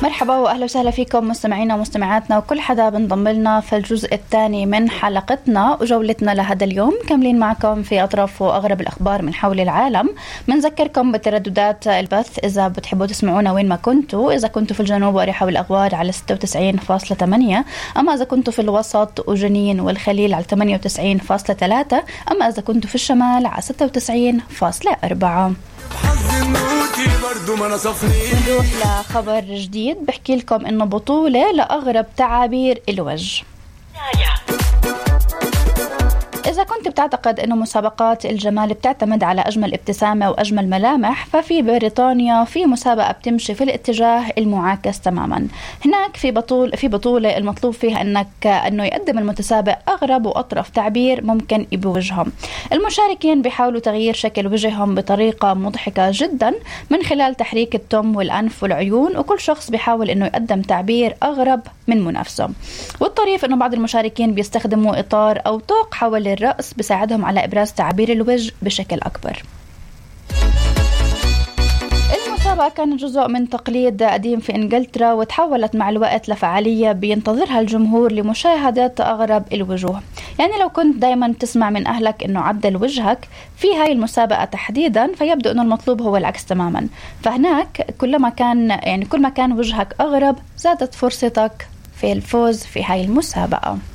مرحبا وأهلا وسهلا فيكم مستمعينا ومستمعاتنا وكل حدا بنضم لنا في الجزء الثاني من حلقتنا وجولتنا لهذا اليوم. كاملين معكم في أطراف وأغرب الأخبار من حول العالم. منذكركم بترددات البث إذا بتحبوا تسمعونا وين ما كنتوا، إذا كنتوا في الجنوب وأريحا والأغوار على 96.8، أما إذا كنتوا في الوسط وجنين والخليل على 98.3، أما إذا كنتوا في الشمال على 96.4. نروح لخبر جديد بحكي لكم إنه بطولة لأغرب تعابير الوجه. إذا كنت بتعتقد إنه مسابقات الجمال بتعتمد على أجمل ابتسامة وأجمل ملامح، ففي بريطانيا في مسابقة بتمشي في الاتجاه المعاكس تماما. هناك في بطولة المطلوب فيها إنه يقدم المتسابق أغرب وأطرف تعبير ممكن بوجههم. المشاركين بيحاولوا تغيير شكل وجههم بطريقة مضحكة جدا من خلال تحريك التم والأنف والعيون، وكل شخص بيحاول إنه يقدم تعبير أغرب من منافسه. والطريف إنه بعض المشاركين بيستخدموا إطار أو طوق حول الرأس بساعدهم على إبراز تعابير الوجه بشكل أكبر. المسابقة كانت جزء من تقليد قديم في إنجلترا، وتحولت مع الوقت لفعالية بينتظرها الجمهور لمشاهدة أغرب الوجوه. يعني لو كنت دايما تسمع من أهلك إنه عدل وجهك في هاي المسابقة تحديدا، فيبدو إنه المطلوب هو العكس تماما. فهناك كل ما كان وجهك أغرب زادت فرصتك في الفوز في هاي المسابقة.